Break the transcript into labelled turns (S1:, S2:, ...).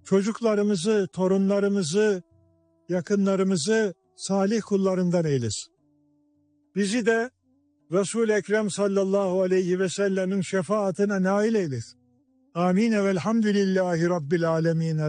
S1: çocuklarımızı, torunlarımızı, yakınlarımızı salih kullarından eylesin. Bizi de Resul-i Ekrem sallallahu aleyhi ve sellemin şefaatine nail eylesin. Amin ve elhamdülillahi Rabbil alemin.